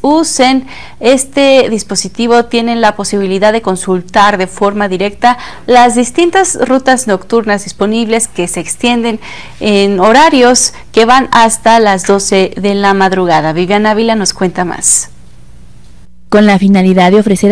usen este dispositivo tienen la posibilidad de consultar de forma directa las distintas rutas nocturnas disponibles que se extienden en horarios que van hasta las 12 de la madrugada. Viviana Ávila nos cuenta más. Con la finalidad de ofrecer